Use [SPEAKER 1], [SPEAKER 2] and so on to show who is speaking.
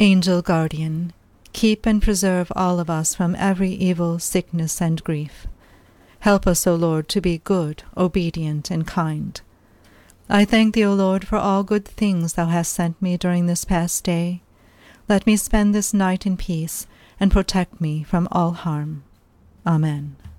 [SPEAKER 1] Angel guardian, keep and preserve all of us from every evil, sickness, and grief. Help us, O Lord, to be good, obedient, and kind. I thank thee, O Lord, for all good things thou hast sent me during this past day. Let me spend this night in peace, and protect me from all harm. Amen.